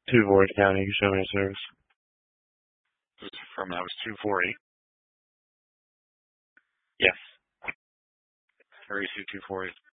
248 County, you can show me a service. Just from that was 248. Yes. Area 248.